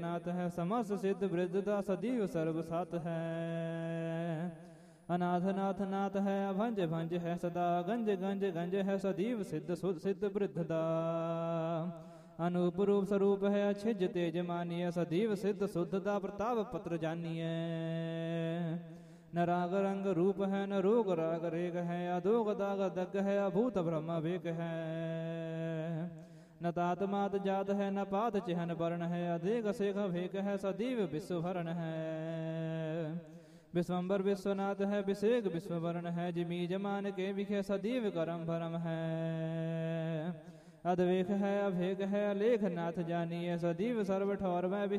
नाथ है समस्त सिद्ध वृद्धता सदैव सर्व सत है। अनाथ नाथ नाथ है अभंज भंज है सदा गंज गंज गंज है सदैव सिद्ध सिद्ध वृद्धता। अनूप रूप स्वरूप है अछिज तेज मानिय सदैव सिद्ध शुद्धता प्रताप पत्र जानिय। न राग रंग रूप है न रोग राग रेग है अधोग दाग दग है अभूत ब्रह्म वेग है। न तात मात जात है न पात चिहन वर्ण है अधिक शेख भेक है सदैव विश्व भरण है। विश्वम्बर विश्वनाथ है विषेक विश्ववर्ण है जिमी जमान के विखे सदैव करम भरम है। अद्वेख है अभेक है अलेख नाथ जानिए सदैव सर्व ठौर में